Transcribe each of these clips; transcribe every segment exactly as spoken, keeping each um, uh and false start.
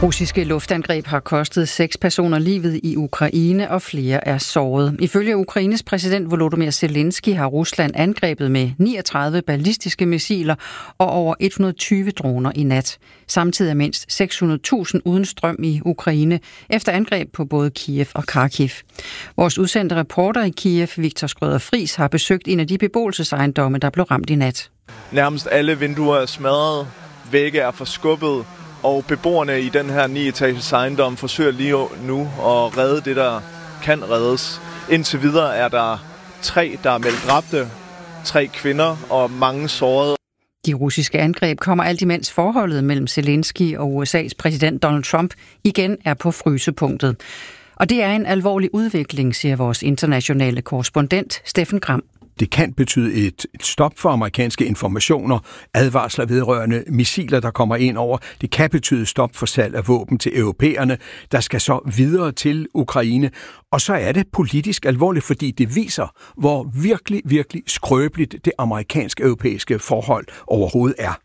Russiske luftangreb har kostet seks personer livet i Ukraine, og flere er såret. Ifølge Ukraines præsident Volodymyr Zelensky har Rusland angrebet med niogtredive ballistiske missiler og over et hundrede og tyve droner i nat. Samtidig er mindst seks hundrede tusind uden strøm i Ukraine efter angreb på både Kiev og Kharkiv. Vores udsendte reporter i Kiev, Viktor Skrøder Friis, har besøgt en af de beboelsesejendomme, der blev ramt i nat. Nærmest alle vinduer er smadret, vægge er forskubbet, og beboerne i den her ni-etages ejendom forsøger lige nu at redde det, der kan reddes. Indtil videre er der tre, der er meldt dræbte, tre kvinder og mange sårede. De russiske angreb kommer alt imens forholdet mellem Zelensky og U S A's præsident Donald Trump igen er på frysepunktet. Og det er en alvorlig udvikling, siger vores internationale korrespondent Steffen Gram. Det kan betyde et stop for amerikanske informationer, advarsler vedrørende missiler, der kommer ind over. Det kan betyde stop for salg af våben til europæerne, der skal så videre til Ukraine. Og så er det politisk alvorligt, fordi det viser, hvor virkelig, virkelig skrøbeligt det amerikansk-europæiske forhold overhovedet er.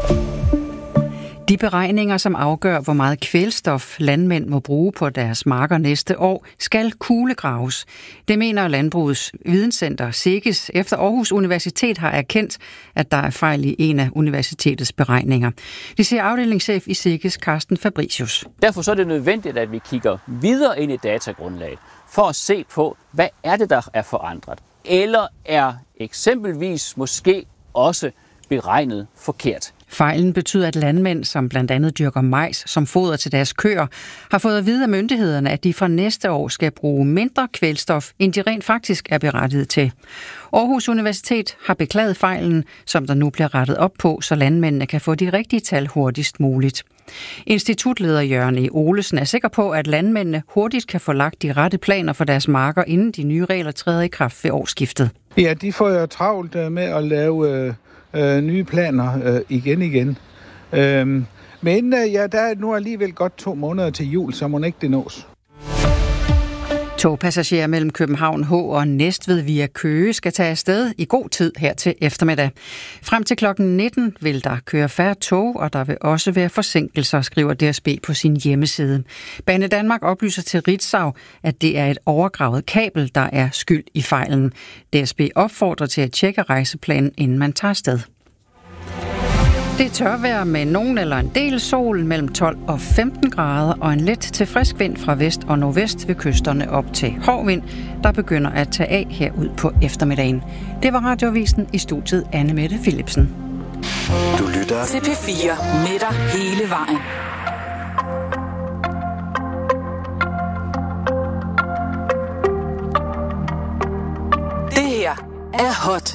De beregninger, som afgør, hvor meget kvælstof landmænd må bruge på deres marker næste år, skal kuglegraves. Det mener Landbrugets Videnscenter SEGES, efter Aarhus Universitet har erkendt, at der er fejl i en af universitetets beregninger. Det siger afdelingschef i SEGES, Carsten Fabricius. Derfor så er det nødvendigt, at vi kigger videre ind i datagrundlaget for at se på, hvad er det, der er forandret. Eller er eksempelvis måske også beregnet forkert. Fejlen betyder, at landmænd, som blandt andet dyrker majs som foder til deres køer, har fået at vide af myndighederne, at de fra næste år skal bruge mindre kvælstof, end de rent faktisk er berettiget til. Aarhus Universitet har beklaget fejlen, som der nu bliver rettet op på, så landmændene kan få de rigtige tal hurtigst muligt. Institutleder Jørgen E. Olesen er sikker på, at landmændene hurtigt kan få lagt de rette planer for deres marker, inden de nye regler træder i kraft ved årsskiftet. Ja, de får jo travlt med at lave øh, øh, nye planer øh, igen igen. Øh, men øh, ja, der er nu alligevel godt to måneder til jul, så må ikke det nås. Togpassagerer mellem København H og Næstved via Køge skal tage afsted i god tid her til eftermiddag. Frem til klokken nitten vil der køre færre tog, og der vil også være forsinkelser, skriver D S B på sin hjemmeside. Banedanmark oplyser til Ritzau, at det er et overgravet kabel, der er skyld i fejlen. D S B opfordrer til at tjekke rejseplanen, inden man tager afsted. Det er tørvejr med nogen eller en del sol mellem tolv og femten grader og en let til frisk vind fra vest og nordvest ved kysterne op til hård vind, der begynder at tage af herud på eftermiddagen. Det var Radioavisen, i studiet Anne Mette Philipsen. Du lytter til P fire med dig hele vejen. Det her er Hot